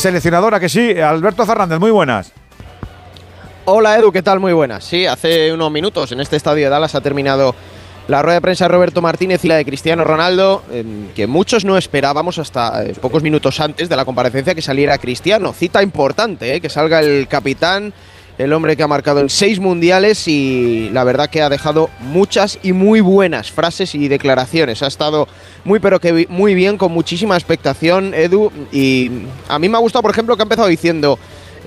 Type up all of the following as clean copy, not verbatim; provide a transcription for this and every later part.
seleccionadora, que sí. Alberto Fernández, muy buenas. Hola Edu, ¿qué tal? Muy buenas. Sí, hace unos minutos en este estadio de Dallas ha terminado la rueda de prensa de Roberto Martínez y la de Cristiano Ronaldo, que muchos no esperábamos hasta pocos minutos antes de la comparecencia que saliera Cristiano. Cita importante, que salga el capitán, el hombre que ha marcado en 6 mundiales y la verdad que ha dejado muchas y muy buenas frases y declaraciones. Ha estado muy pero que muy bien, con muchísima expectación, Edu, y a mí me ha gustado, por ejemplo, que ha empezado diciendo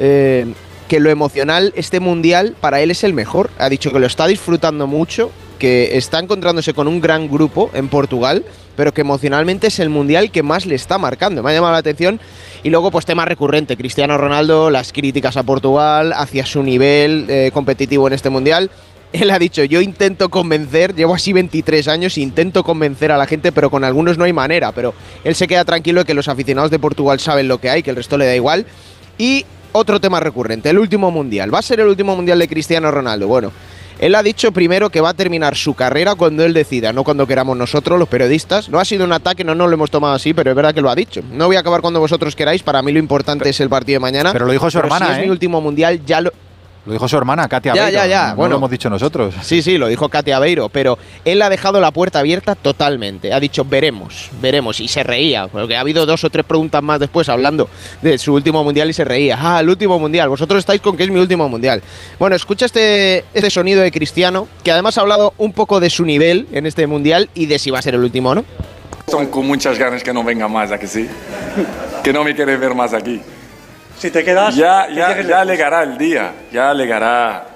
que lo emocional, este mundial, para él es el mejor. Ha dicho que lo está disfrutando mucho, que está encontrándose con un gran grupo en Portugal, pero que emocionalmente es el mundial que más le está marcando. Me ha llamado la atención. Y luego, pues tema recurrente, Cristiano Ronaldo, las críticas a Portugal, hacia su nivel competitivo en este mundial. Él ha dicho, yo intento convencer, llevo así 23 años, intento convencer a la gente, pero con algunos no hay manera. Pero él se queda tranquilo de que los aficionados de Portugal saben lo que hay, que el resto le da igual. Y otro tema recurrente, el último mundial. ¿Va a ser el último mundial de Cristiano Ronaldo? Bueno, él ha dicho primero que va a terminar su carrera cuando él decida, no cuando queramos nosotros, los periodistas. No ha sido un ataque, no nos lo hemos tomado así, pero es verdad que lo ha dicho. No voy a acabar cuando vosotros queráis, para mí lo importante es el partido de mañana. Pero lo dijo su hermana, si es mi último mundial, ya lo dijo su hermana, Katia Aveiro. Ya. No bueno, lo hemos dicho nosotros. Sí, lo dijo Katia Aveiro, pero él ha dejado la puerta abierta totalmente. Ha dicho, veremos. Y se reía, porque ha habido 2 o 3 preguntas más después hablando de su último mundial y se reía. El último mundial. Vosotros estáis con que es mi último mundial. Bueno, escucha este sonido de Cristiano, que además ha hablado un poco de su nivel en este mundial y de si va a ser el último o no. Son con muchas ganas que no venga más, ¿a que sí? Que no me quiere ver más aquí. Si te quedas... Ya llegará el día, ya llegará.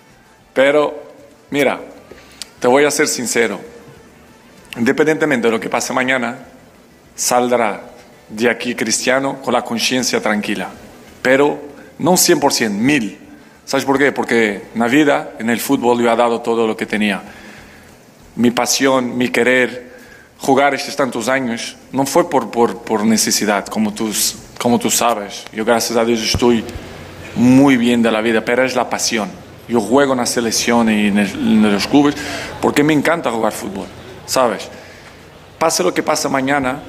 Pero, mira, te voy a ser sincero. Independientemente de lo que pase mañana, saldrá de aquí Cristiano con la conciencia tranquila. Pero no 100%, 1000%. ¿Sabes por qué? Porque en la vida, en el fútbol, yo he dado todo lo que tenía. Mi pasión, mi querer, jugar estos tantos años, no fue por necesidad, como tú sabes. Yo, gracias a Dios, estoy muy bien de la vida, pero es la pasión. Yo juego en la selección y en los clubes porque me encanta jugar fútbol, ¿sabes? Pase lo que pase mañana,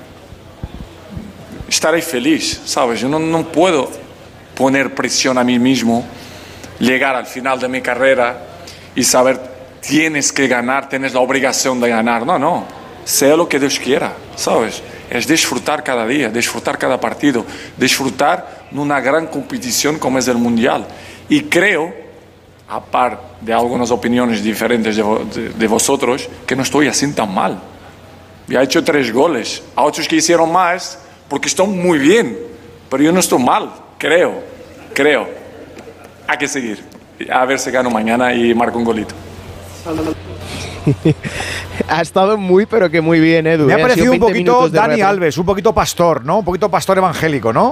estaré feliz, ¿sabes? Yo no puedo poner presión a mí mismo, llegar al final de mi carrera y saber, tienes que ganar, tienes la obligación de ganar. No. Sea lo que Dios quiera, ¿sabes? Es disfrutar cada día, disfrutar cada partido, disfrutar en una gran competición como es el Mundial. Y creo, aparte de algunas opiniones diferentes de vosotros, que no estoy así tan mal. Ya he hecho 3 goles, a otros que hicieron más, porque están muy bien, pero yo no estoy mal, creo. Hay que seguir, a ver si gano mañana y marco un golito. Ha estado muy, pero que muy bien, Edu. Me ha parecido un poquito Dani Alves, un poquito pastor, ¿no? Un poquito pastor evangélico, ¿no?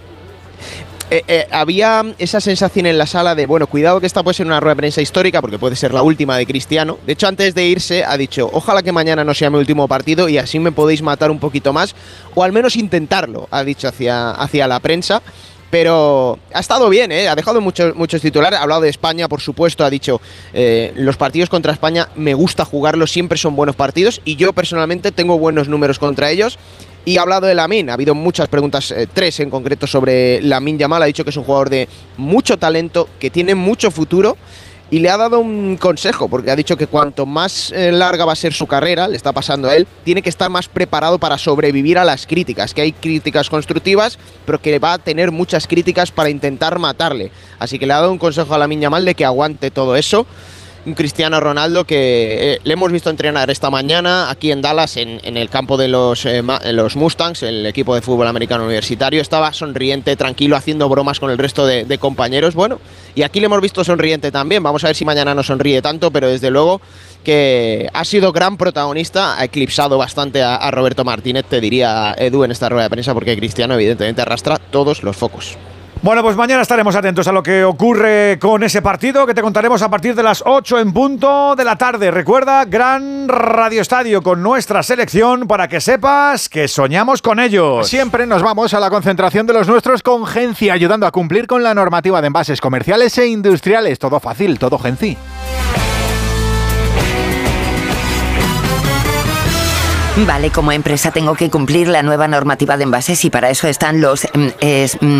Había esa sensación en la sala de, bueno, cuidado que esta puede ser una rueda de prensa histórica porque puede ser la última de Cristiano. De hecho, antes de irse ha dicho, ojalá que mañana no sea mi último partido y así me podéis matar un poquito más, o al menos intentarlo, ha dicho hacia la prensa. Pero ha estado bien, ha dejado muchos titulares, ha hablado de España, por supuesto, ha dicho, los partidos contra España me gusta jugarlos, siempre son buenos partidos y yo personalmente tengo buenos números contra ellos. Y ha hablado de Lamine, ha habido muchas preguntas, 3 en concreto sobre Lamine Yamal, ha dicho que es un jugador de mucho talento, que tiene mucho futuro. Y le ha dado un consejo, porque ha dicho que cuanto más larga va a ser su carrera, le está pasando a él, tiene que estar más preparado para sobrevivir a las críticas, que hay críticas constructivas, pero que va a tener muchas críticas para intentar matarle. Así que le ha dado un consejo a Lamine Yamal de que aguante todo eso. Un Cristiano Ronaldo que le hemos visto entrenar esta mañana aquí en Dallas, en el campo de los Mustangs, el equipo de fútbol americano universitario. Estaba sonriente, tranquilo, haciendo bromas con el resto de compañeros. Bueno, y aquí le hemos visto sonriente también. Vamos a ver si mañana no sonríe tanto, pero desde luego que ha sido gran protagonista. Ha eclipsado bastante a Roberto Martínez, te diría, Edu, en esta rueda de prensa, porque Cristiano evidentemente arrastra todos los focos. Bueno, pues mañana estaremos atentos a lo que ocurre con ese partido, que te contaremos a partir de las 8 en punto de la tarde. Recuerda, gran Radio Estadio con nuestra selección para que sepas que soñamos con ellos. Siempre nos vamos a la concentración de los nuestros con Genci, ayudando a cumplir con la normativa de envases comerciales e industriales. Todo fácil, todo Genci. Vale, como empresa tengo que cumplir la nueva normativa de envases y para eso están los